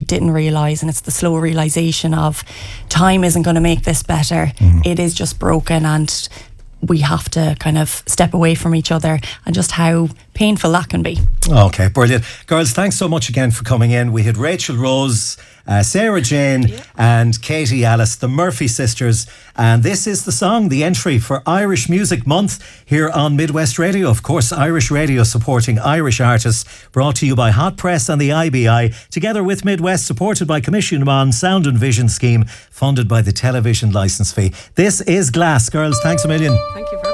didn't realise, and it's the slow realisation of time isn't going to make this better. It is just broken, and we have to kind of step away from each other, and just how painful that can be. Okay, brilliant. Girls, thanks so much again for coming in. We had Rachel Rose, Sarah Jane and Katie Alice, the Murphy sisters, and this is the song, the entry for Irish Music Month here on Midwest Radio. Of course, Irish Radio supporting Irish artists, brought to you by Hot Press and the IBI, together with Midwest, supported by Commission on Sound and Vision Scheme, funded by the television licence fee. This is Glass. Girls, thanks a million. Thank you very much.